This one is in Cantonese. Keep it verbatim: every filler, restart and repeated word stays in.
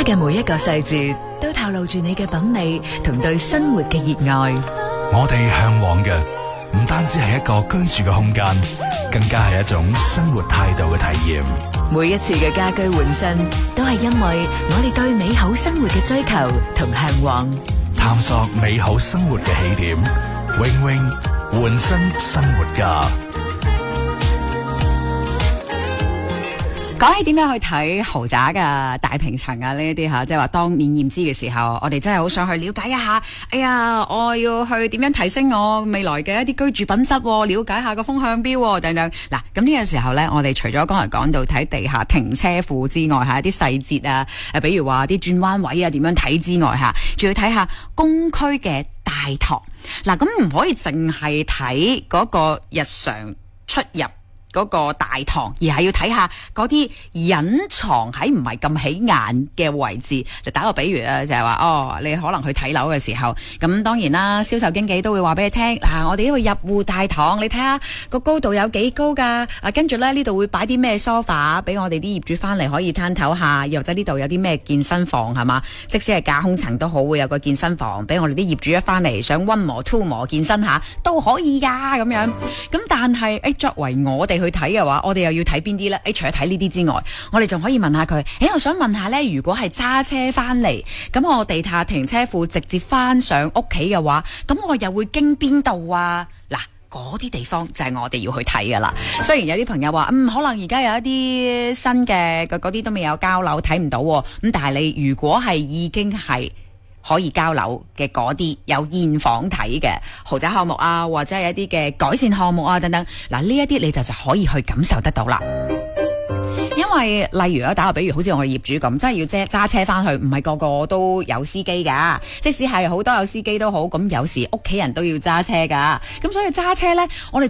嘅每一個細節都透露住你嘅品味同對生活嘅熱愛。 我哋向往嘅唔單止係一個居住嘅空間，更加係一種生活態度嘅體驗。 每一次嘅家居換新，都係因為我哋對美好生活嘅追求同向往。 探索美好生活嘅起點，永永換新生活家。 講起點樣去睇豪宅啊、大平層啊呢一啲吓，即係話當面驗資嘅時候，我哋真係好想去了解一下。哎呀，我要去點樣提升我未來嘅一啲居住品質，了解下個風向標等等。嗱，咁呢個時候呢，我哋除咗剛才講到睇地下停車庫之外，吓一啲細節啊，誒，比如話啲轉彎位啊，點樣睇之外，吓，仲要睇下公區嘅大堂。嗱，咁唔可以淨係睇嗰個日常出入嗰個大堂，而係要睇下嗰啲隱藏喺唔係咁起眼嘅位置。就打個比喻啊，就係話哦，你可能去睇樓嘅時候，咁當然啦，銷售經紀都會話俾你聽，嗱，我哋呢個入戶大堂，你睇下個高度有幾高噶，啊，跟住咧呢度會擺啲咩梳化俾我哋啲業主翻嚟可以攤頭下，又或者呢度有啲咩健身房係嘛？即使係架空層都好，會有個健身房俾我哋啲業主一翻嚟想 one more two more 健身下都可以噶咁樣。咁但係誒，作為我哋去睇嘅話，我哋又要睇邊啲呢？誒，除咗睇呢啲之外，我哋仲可以問下佢。誒，我想問下呢，如果係揸車翻嚟，咁我地下停車庫直接翻上屋企嘅話，咁我又會經邊度啊？嗱，嗰啲地方就係我哋要去睇噶啦。雖然有啲朋友話，嗯，可能而家有一啲新嘅嗰啲都未有交樓，睇唔到。咁但係你如果係已經係可以交樓嘅嗰啲有現房睇嘅豪宅項目啊，或者係一啲嘅改善項目啊等等，嗱，呢一啲你就就可以去感受得到啦。因為例如啊，打個比喻，好似我哋業主咁，真係要揸揸車翻去，唔係個個都有司機噶。即使係好多有司機都好，咁有時屋企人都要揸車噶。咁所以揸車呢，我哋